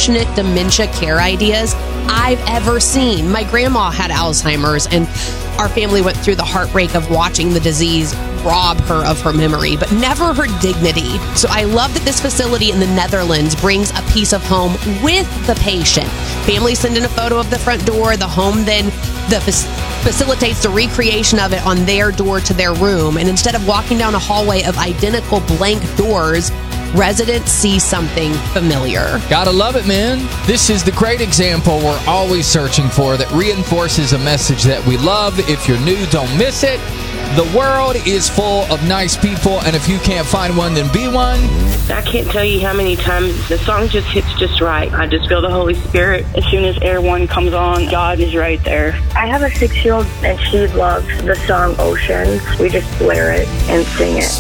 compassionate dementia care ideas I've ever seen. My grandma had Alzheimer's, and our family went through the heartbreak of watching the disease rob her of her memory, but never her dignity. So I love that this facility in the Netherlands brings a piece of home with the patient. Families send in a photo of the front door. The home then facilitates the recreation of it on their door to their room. And instead of walking down a hallway of identical blank doors, residents see something familiar. Gotta love it, man. This is the great example we're always searching for that reinforces a message that we love. If you're new, don't miss it. The world is full of nice people, and if you can't find one, then be one. I can't tell you how many times the song just hits just right. I just feel the Holy Spirit. As soon as Air One comes on, God is right there. I have a 6-year-old, and she loves the song Ocean. We just blare it and sing it.